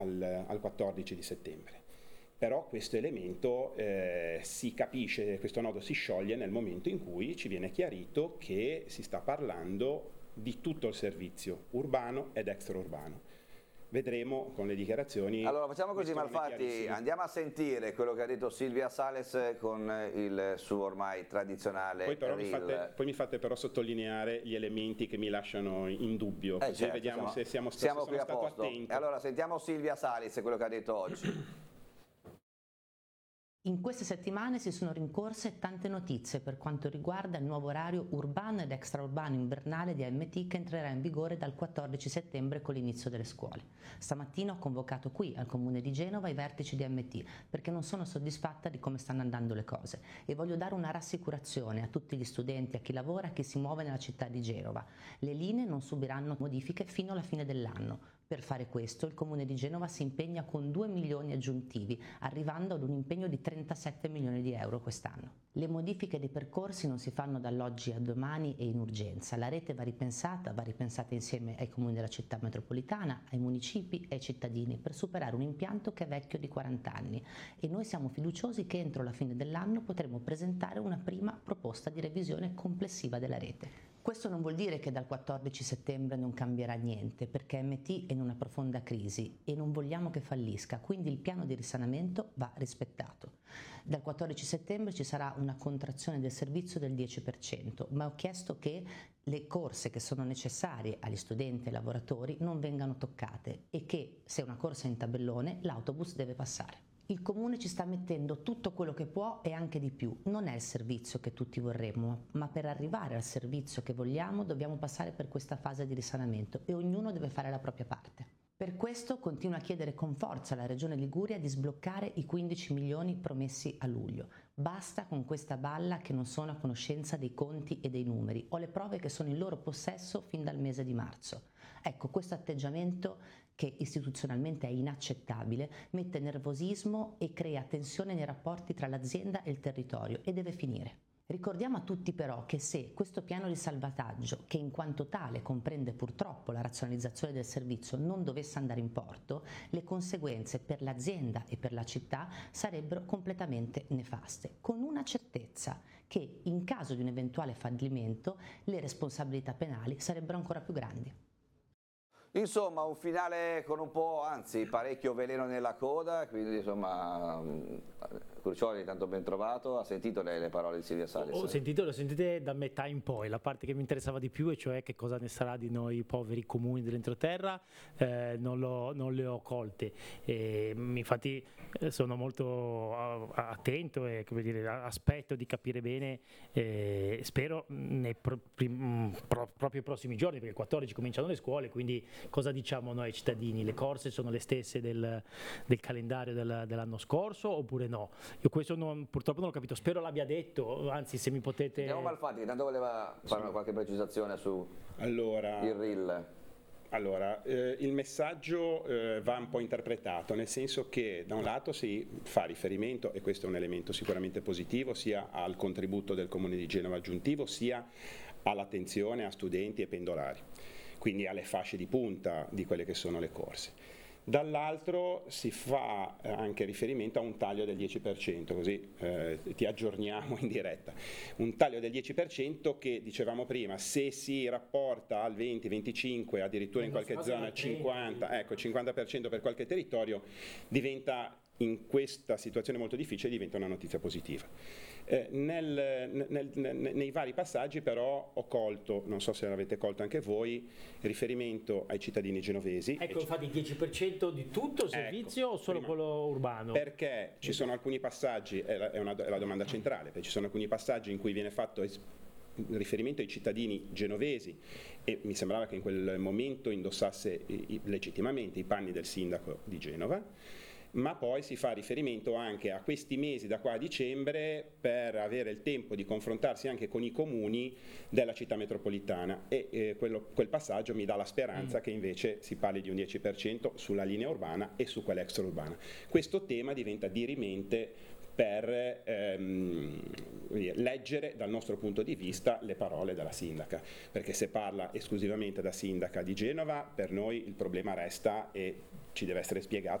al 14 di settembre. Però questo elemento si capisce, questo nodo si scioglie nel momento in cui ci viene chiarito che si sta parlando di tutto il servizio urbano ed extraurbano. Vedremo con le dichiarazioni. Allora facciamo così, Malfatti, andiamo a sentire quello che ha detto Silvia Sales con il suo ormai tradizionale reel. Poi mi fate però sottolineare gli elementi che mi lasciano in dubbio, così certo, vediamo se siamo qui a posto. attenti. Allora sentiamo Silvia Sales, quello che ha detto oggi. In queste settimane si sono rincorse tante notizie per quanto riguarda il nuovo orario urbano ed extraurbano invernale di AMT che entrerà in vigore dal 14 settembre con l'inizio delle scuole. Stamattina ho convocato qui al Comune di Genova i vertici di AMT perché non sono soddisfatta di come stanno andando le cose e voglio dare una rassicurazione a tutti gli studenti, a chi lavora, a chi si muove nella città di Genova. Le linee non subiranno modifiche fino alla fine dell'anno. Per fare questo il Comune di Genova si impegna con 2 milioni aggiuntivi, arrivando ad un impegno di 37 milioni di euro quest'anno. Le modifiche dei percorsi non si fanno dall'oggi a domani e in urgenza. La rete va ripensata insieme ai comuni della città metropolitana, ai municipi e ai cittadini per superare un impianto che è vecchio di 40 anni e noi siamo fiduciosi che entro la fine dell'anno potremo presentare una prima proposta di revisione complessiva della rete. Questo non vuol dire che dal 14 settembre non cambierà niente, perché MT è in una profonda crisi e non vogliamo che fallisca, quindi il piano di risanamento va rispettato. Dal 14 settembre ci sarà una contrazione del servizio del 10%, ma ho chiesto che le corse che sono necessarie agli studenti e ai lavoratori non vengano toccate e che se una corsa è in tabellone l'autobus deve passare. Il Comune ci sta mettendo tutto quello che può e anche di più. Non è il servizio che tutti vorremmo, ma per arrivare al servizio che vogliamo dobbiamo passare per questa fase di risanamento e ognuno deve fare la propria parte. Per questo continuo a chiedere con forza alla Regione Liguria di sbloccare i 15 milioni promessi a luglio. Basta con questa balla che non sono a conoscenza dei conti e dei numeri. Ho le prove che sono in loro possesso fin dal mese di marzo. Ecco, questo atteggiamento che istituzionalmente è inaccettabile mette nervosismo e crea tensione nei rapporti tra l'azienda e il territorio e deve finire. Ricordiamo a tutti però che se questo piano di salvataggio, che in quanto tale comprende purtroppo la razionalizzazione del servizio, non dovesse andare in porto, le conseguenze per l'azienda e per la città sarebbero completamente nefaste, con una certezza che in caso di un eventuale fallimento le responsabilità penali sarebbero ancora più grandi. Insomma, un finale con un po', anzi parecchio veleno nella coda, quindi insomma Crucioli, tanto ben trovato. Ha sentito le parole di Silvia Sales? Ho sentito, le sentite da metà in poi, la parte che mi interessava di più, e cioè che cosa ne sarà di noi poveri comuni dell'entroterra, non le ho colte. Infatti sono molto attento e aspetto di capire bene, spero proprio i prossimi giorni, perché il 14 cominciano le scuole, quindi cosa diciamo noi ai cittadini? Le corse sono le stesse del calendario dell'anno scorso oppure no? Io questo purtroppo non l'ho capito, spero l'abbia detto, anzi se mi potete... Andiamo Malfatti, tanto voleva fare qualche precisazione su il reel. Allora, il messaggio va un po' interpretato, nel senso che da un lato si fa riferimento, e questo è un elemento sicuramente positivo, sia al contributo del Comune di Genova aggiuntivo, sia all'attenzione a studenti e pendolari, quindi alle fasce di punta di quelle che sono le corse. Dall'altro si fa anche riferimento a un taglio del 10%, così ti aggiorniamo in diretta. Un taglio del 10% che, dicevamo prima, se si rapporta al 20-25, addirittura in qualche zona al 50%, ecco, 50% per qualche territorio, diventa, in questa situazione molto difficile, diventa una notizia positiva. Nei vari passaggi però ho colto, non so se l'avete colto anche voi, riferimento ai cittadini genovesi. Ecco, infatti il 10% di tutto il servizio, ecco, o solo quello urbano? Perché ci sono alcuni passaggi, è la domanda centrale, perché ci sono alcuni passaggi in cui viene fatto riferimento ai cittadini genovesi e mi sembrava che in quel momento indossasse legittimamente i panni del sindaco di Genova, ma poi si fa riferimento anche a questi mesi da qua a dicembre per avere il tempo di confrontarsi anche con i comuni della città metropolitana e quel passaggio mi dà la speranza che invece si parli di un 10% sulla linea urbana e su quella extraurbana. Questo tema diventa dirimente per leggere dal nostro punto di vista le parole della sindaca, perché se parla esclusivamente da sindaca di Genova, per noi il problema resta e ci deve essere spiegato